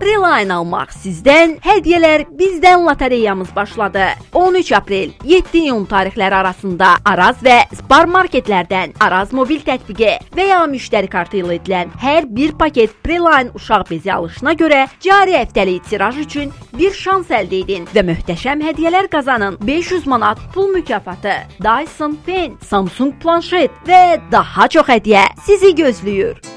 Preline almaq sizdən, hədiyyələr bizdən lotereyamız başladı. 13 aprel 7 iyun tarixləri arasında Araz və Spar marketlərdən Araz mobil tətbiqi və ya müştəri kartı ilə edilən hər bir paket Preline uşaq bezi alışına görə cari həftəlik tiraj üçün bir şans əldə edin və möhtəşəm hədiyyələr qazanın. 500 manat pul mükafatı, Dyson Pen, Samsung planşet və daha çox hədiyyə sizi gözləyir.